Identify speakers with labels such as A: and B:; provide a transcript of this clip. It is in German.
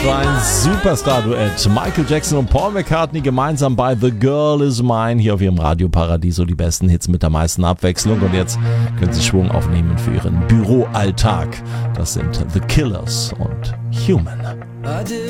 A: Das war ein Superstar-Duett. Michael Jackson und Paul McCartney gemeinsam bei The Girl Is Mine hier auf ihrem Radioparadiso. Die besten Hits mit der meisten Abwechslung. Und jetzt können sie Schwung aufnehmen für ihren Büroalltag. Das sind The Killers und Human.